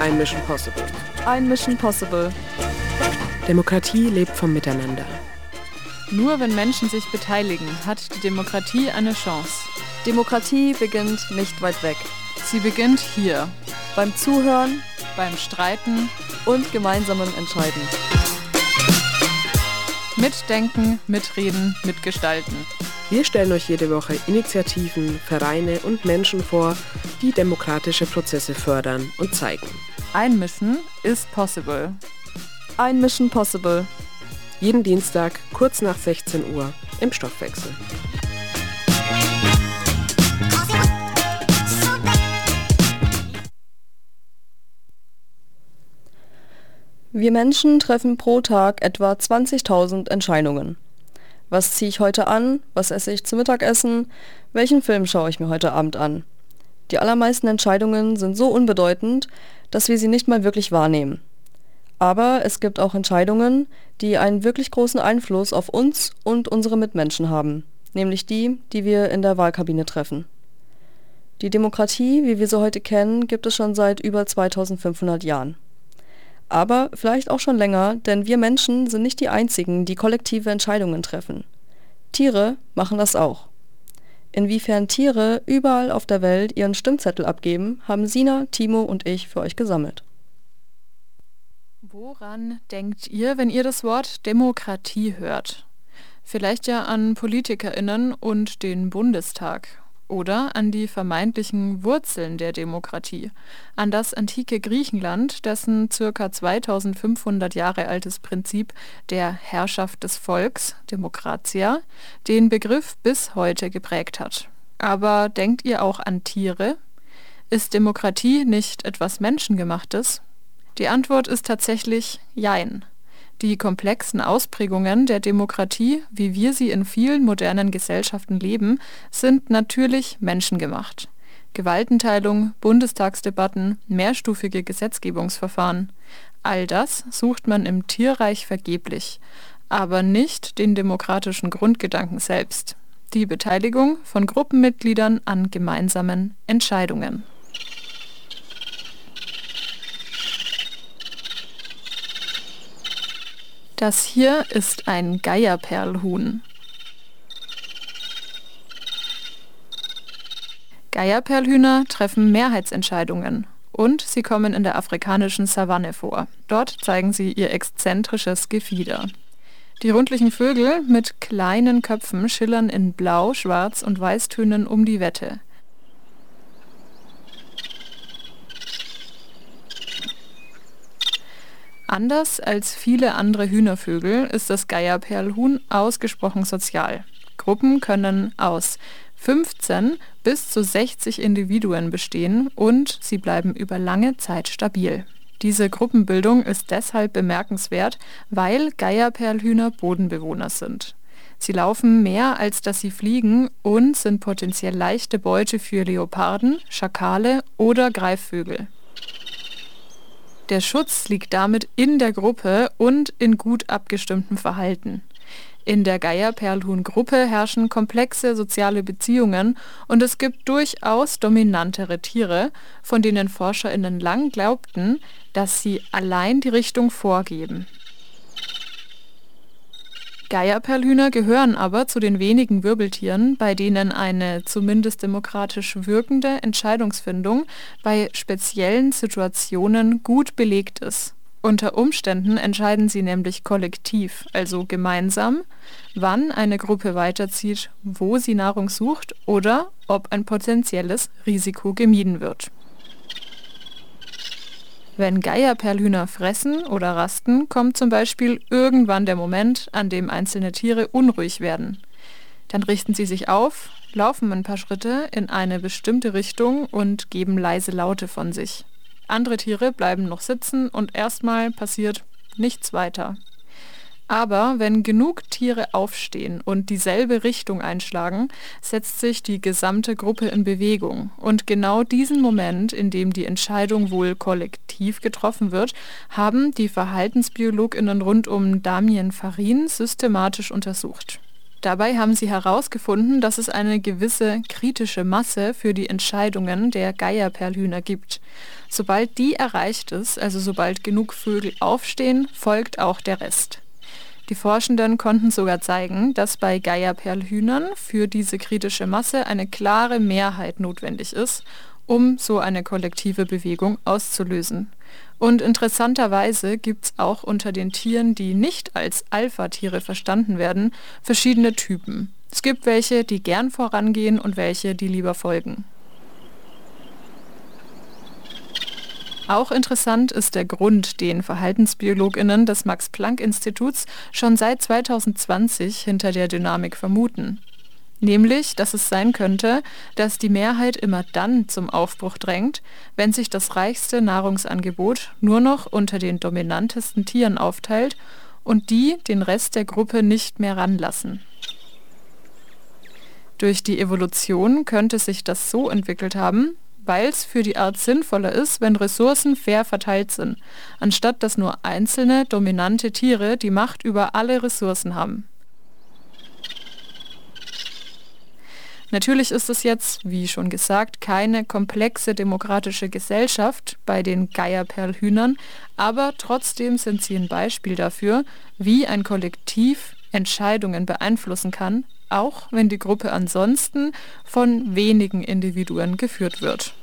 Ein Mission Possible. Ein Mission Possible. Demokratie lebt vom Miteinander. Nur wenn Menschen sich beteiligen, hat die Demokratie eine Chance. Demokratie beginnt nicht weit weg. Sie beginnt hier. Beim Zuhören, beim Streiten und gemeinsamen Entscheiden. Mitdenken, mitreden, mitgestalten. Wir stellen euch jede Woche Initiativen, Vereine und Menschen vor, die demokratische Prozesse fördern und zeigen. Ein Mission is possible. Ein Mission Possible. Jeden Dienstag, kurz nach 16 Uhr, im Stoffwechsel. Wir Menschen treffen pro Tag etwa 20.000 Entscheidungen. Was ziehe ich heute an? Was esse ich zum Mittagessen? Welchen Film schaue ich mir heute Abend an? Die allermeisten Entscheidungen sind so unbedeutend, dass wir sie nicht mal wirklich wahrnehmen. Aber es gibt auch Entscheidungen, die einen wirklich großen Einfluss auf uns und unsere Mitmenschen haben, nämlich die, die wir in der Wahlkabine treffen. Die Demokratie, wie wir sie heute kennen, gibt es schon seit über 2500 Jahren. Aber vielleicht auch schon länger, denn wir Menschen sind nicht die Einzigen, die kollektive Entscheidungen treffen. Tiere machen das auch. Inwiefern Tiere überall auf der Welt ihren Stimmzettel abgeben, haben Sina, Timo und ich für euch gesammelt. Woran denkt ihr, wenn ihr das Wort Demokratie hört? Vielleicht ja an PolitikerInnen und den Bundestag. Oder an die vermeintlichen Wurzeln der Demokratie, an das antike Griechenland, dessen ca. 2500 Jahre altes Prinzip der Herrschaft des Volks, Demokratia, den Begriff bis heute geprägt hat. Aber denkt ihr auch an Tiere? Ist Demokratie nicht etwas Menschengemachtes? Die Antwort ist tatsächlich Jein. Die komplexen Ausprägungen der Demokratie, wie wir sie in vielen modernen Gesellschaften leben, sind natürlich menschengemacht. Gewaltenteilung, Bundestagsdebatten, mehrstufige Gesetzgebungsverfahren. All das sucht man im Tierreich vergeblich, aber nicht den demokratischen Grundgedanken selbst. Die Beteiligung von Gruppenmitgliedern an gemeinsamen Entscheidungen. Das hier ist ein Geierperlhuhn. Geierperlhühner treffen Mehrheitsentscheidungen und sie kommen in der afrikanischen Savanne vor. Dort zeigen sie ihr exzentrisches Gefieder. Die rundlichen Vögel mit kleinen Köpfen schillern in Blau, Schwarz und Weißtönen um die Wette. Anders als viele andere Hühnervögel ist das Geierperlhuhn ausgesprochen sozial. Gruppen können aus 15 bis zu 60 Individuen bestehen und sie bleiben über lange Zeit stabil. Diese Gruppenbildung ist deshalb bemerkenswert, weil Geierperlhühner Bodenbewohner sind. Sie laufen mehr, als dass sie fliegen und sind potenziell leichte Beute für Leoparden, Schakale oder Greifvögel. Der Schutz liegt damit in der Gruppe und in gut abgestimmtem Verhalten. In der Geierperlhuhn-Gruppe herrschen komplexe soziale Beziehungen und es gibt durchaus dominantere Tiere, von denen ForscherInnen lang glaubten, dass sie allein die Richtung vorgeben. Geierperlhühner gehören aber zu den wenigen Wirbeltieren, bei denen eine zumindest demokratisch wirkende Entscheidungsfindung bei speziellen Situationen gut belegt ist. Unter Umständen entscheiden sie nämlich kollektiv, also gemeinsam, wann eine Gruppe weiterzieht, wo sie Nahrung sucht oder ob ein potenzielles Risiko gemieden wird. Wenn Geierperlhühner fressen oder rasten, kommt zum Beispiel irgendwann der Moment, an dem einzelne Tiere unruhig werden. Dann richten sie sich auf, laufen ein paar Schritte in eine bestimmte Richtung und geben leise Laute von sich. Andere Tiere bleiben noch sitzen und erstmal passiert nichts weiter. Aber wenn genug Tiere aufstehen und dieselbe Richtung einschlagen, setzt sich die gesamte Gruppe in Bewegung. Und genau diesen Moment, in dem die Entscheidung wohl kollektiv getroffen wird, haben die VerhaltensbiologInnen rund um Damien Farin systematisch untersucht. Dabei haben sie herausgefunden, dass es eine gewisse kritische Masse für die Entscheidungen der Geierperlhühner gibt. Sobald die erreicht ist, also sobald genug Vögel aufstehen, folgt auch der Rest. Die Forschenden konnten sogar zeigen, dass bei Geierperlhühnern für diese kritische Masse eine klare Mehrheit notwendig ist, um so eine kollektive Bewegung auszulösen. Und interessanterweise gibt es auch unter den Tieren, die nicht als Alpha-Tiere verstanden werden, verschiedene Typen. Es gibt welche, die gern vorangehen und welche, die lieber folgen. Auch interessant ist der Grund, den VerhaltensbiologInnen des Max-Planck-Instituts schon seit 2020 hinter der Dynamik vermuten. Nämlich, dass es sein könnte, dass die Mehrheit immer dann zum Aufbruch drängt, wenn sich das reichste Nahrungsangebot nur noch unter den dominantesten Tieren aufteilt und die den Rest der Gruppe nicht mehr ranlassen. Durch die Evolution könnte sich das so entwickelt haben, weil es für die Art sinnvoller ist, wenn Ressourcen fair verteilt sind, anstatt dass nur einzelne dominante Tiere die Macht über alle Ressourcen haben. Natürlich ist es jetzt, wie schon gesagt, keine komplexe demokratische Gesellschaft bei den Geierperlhühnern, aber trotzdem sind sie ein Beispiel dafür, wie ein Kollektiv Entscheidungen beeinflussen kann, auch wenn die Gruppe ansonsten von wenigen Individuen geführt wird.